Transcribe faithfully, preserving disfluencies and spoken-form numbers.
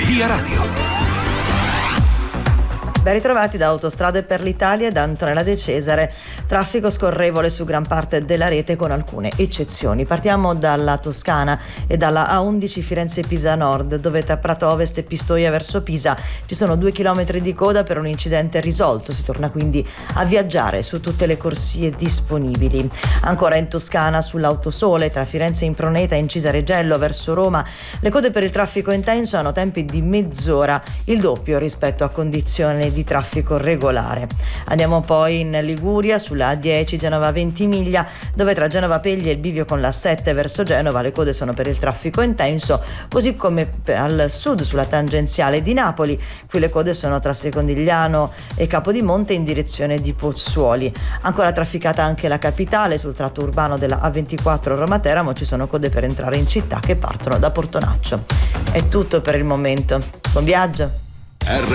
Via Radio. Ben ritrovati da Autostrade per l'Italia e da Antonella De Cesare. Traffico scorrevole su gran parte della rete con alcune eccezioni. Partiamo dalla Toscana e dalla A undici Firenze-Pisa Nord, dove tra Prato Ovest e Pistoia verso Pisa ci sono due chilometri di coda per un incidente risolto. Si torna quindi a viaggiare su tutte le corsie disponibili. Ancora in Toscana sull'Autosole tra Firenze Improneta e Incisa Regello verso Roma, le code per il traffico intenso hanno tempi di mezz'ora, il doppio rispetto a condizioni di traffico regolare. Andiamo poi in Liguria sulla A dieci Genova Ventimiglia, dove tra Genova Pegli e il bivio con la sette verso Genova le code sono per il traffico intenso, così come al sud sulla tangenziale di Napoli. Qui le code sono tra Secondigliano e Capodimonte in direzione di Pozzuoli. Ancora trafficata anche la capitale sul tratto urbano della A ventiquattro Roma Teramo, ci sono code per entrare in città che partono da Portonaccio. È tutto per il momento. Buon viaggio. R